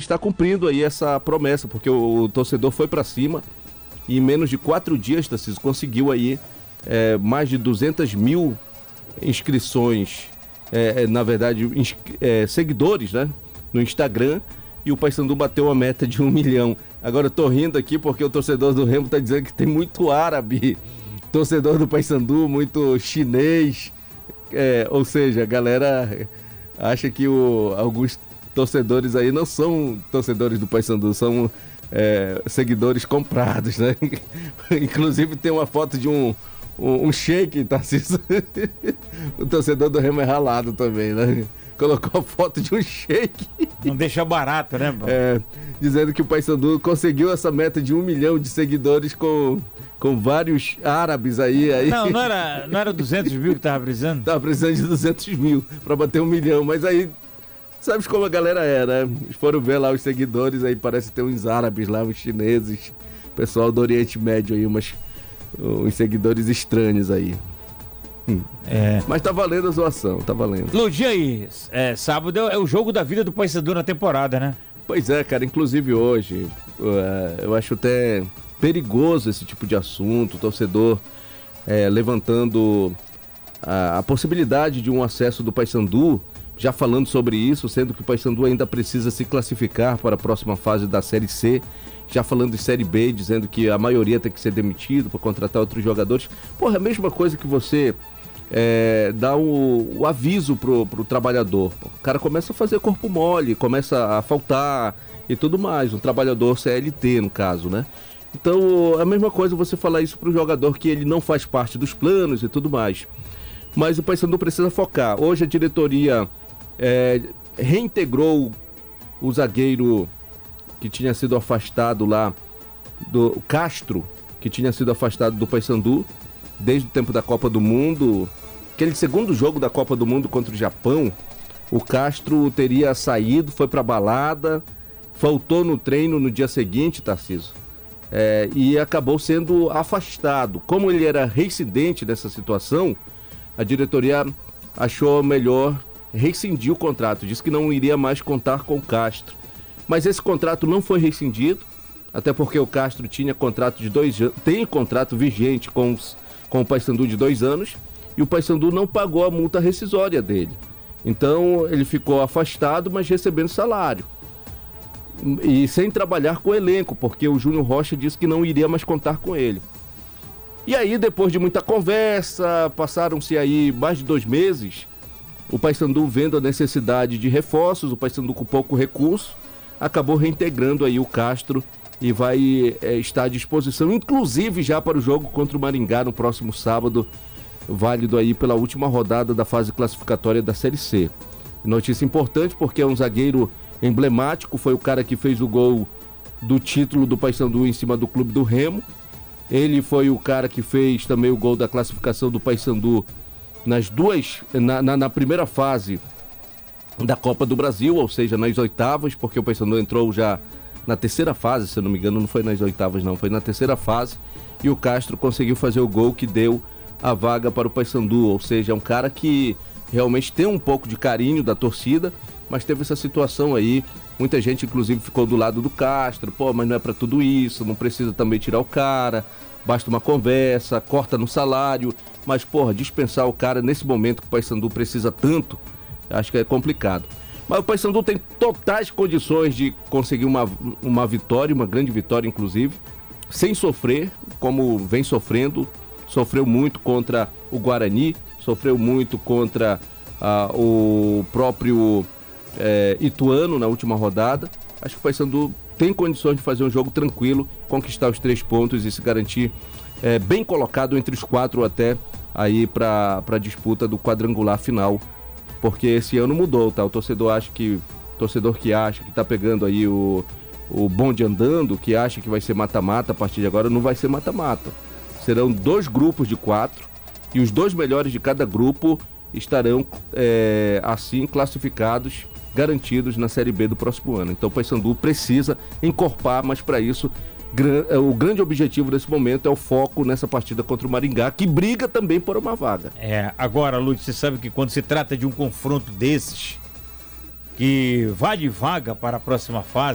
está cumprindo aí essa promessa, porque o torcedor foi para cima e em menos de 4 dias, Tarcísio, conseguiu aí mais de 200 mil inscrições, na verdade, seguidores, né, no Instagram, e o Paysandu bateu a meta de 1 milhão. Agora eu tô rindo aqui porque o torcedor do Remo tá dizendo que tem muito árabe, torcedor do Paysandu, muito chinês, ou seja, a galera acha que alguns torcedores aí não são torcedores do Paysandu, são seguidores comprados, né? Inclusive tem uma foto de um shake, Tarcísio. O torcedor do Remo é ralado também, né? Colocou a foto de um shake. Não deixa barato, né? Dizendo que o Paysandu conseguiu essa meta de 1 milhão de seguidores com vários árabes aí. Não era 200 mil que tava precisando? Tava precisando de 200 mil para bater 1 milhão, mas aí, sabes como a galera né? Foram ver lá os seguidores, aí parece ter uns árabes lá, uns chineses, pessoal do Oriente Médio aí, uns seguidores estranhos aí. Mas tá valendo a zoação, tá valendo. Ludi, aí, sábado é o jogo da vida do Paysandu na temporada, né? Pois é, cara, inclusive hoje, eu acho até perigoso esse tipo de assunto, o torcedor levantando a possibilidade de um acesso do Paysandu, já falando sobre isso, sendo que o Paysandu ainda precisa se classificar para a próxima fase da Série C, já falando de Série B, dizendo que a maioria tem que ser demitido para contratar outros jogadores. Porra, é a mesma coisa que você dá o aviso pro trabalhador. O cara começa a fazer corpo mole, começa a faltar e tudo mais, um trabalhador CLT no caso, né? Então é a mesma coisa você falar isso pro jogador que ele não faz parte dos planos e tudo mais. Mas o Paysandu precisa focar. Hoje a diretoria reintegrou o zagueiro que tinha sido afastado lá, do Castro, que tinha sido afastado do Paysandu desde o tempo da Copa do Mundo. Aquele segundo jogo da Copa do Mundo contra o Japão, o Castro teria saído, foi pra balada, faltou no treino no dia seguinte, Tarcísio, e acabou sendo afastado. Como ele era reincidente dessa situação, a diretoria achou melhor rescindir o contrato, disse que não iria mais contar com o Castro. Mas esse contrato não foi rescindido, até porque o Castro tinha contrato de 2 anos, tem contrato vigente com o Paysandu de 2 anos, e o Paysandu não pagou a multa rescisória dele. Então ele ficou afastado, mas recebendo salário. E sem trabalhar com o elenco, porque o Júnior Rocha disse que não iria mais contar com ele. E aí, depois de muita conversa, passaram-se aí mais de 2 meses, o Paysandu vendo a necessidade de reforços, o Paysandu com pouco recurso, acabou reintegrando aí o Castro e vai estar à disposição, inclusive já para o jogo contra o Maringá no próximo sábado, válido aí pela última rodada da fase classificatória da Série C. Notícia importante porque é um zagueiro emblemático, foi o cara que fez o gol do título do Paysandu em cima do Clube do Remo. Ele foi o cara que fez também o gol da classificação do Paysandu na primeira fase da Copa do Brasil, ou seja, nas oitavas, porque o Paysandu entrou já na terceira fase, se eu não me engano, não foi nas oitavas não, foi na terceira fase, e o Castro conseguiu fazer o gol que deu a vaga para o Paysandu, ou seja, é um cara que realmente tem um pouco de carinho da torcida, mas teve essa situação aí, muita gente inclusive ficou do lado do Castro, mas não é para tudo isso, não precisa também tirar o cara, basta uma conversa, corta no salário, mas dispensar o cara nesse momento que o Paysandu precisa tanto, acho que é complicado. Mas o Paysandu tem totais condições de conseguir uma vitória, uma grande vitória inclusive, sem sofrer, como vem sofrendo. Sofreu muito contra o Guarani, sofreu muito contra o próprio Ituano na última rodada. Acho que o Paysandu tem condições de fazer um jogo tranquilo, conquistar os 3 pontos e se garantir bem colocado entre os 4 até aí para a disputa do quadrangular final. Porque esse ano mudou, tá? O torcedor que acha que tá pegando aí o bonde andando, que acha que vai ser mata-mata a partir de agora, não vai ser mata-mata. Serão 2 grupos de 4 e os 2 melhores de cada grupo estarão assim classificados, garantidos na Série B do próximo ano. Então o Paysandu precisa encorpar, mas para isso o grande objetivo desse momento é o foco nessa partida contra o Maringá, que briga também por uma vaga. Agora, Lúcio, você sabe que quando se trata de um confronto desses, que vai de vaga para a próxima fase,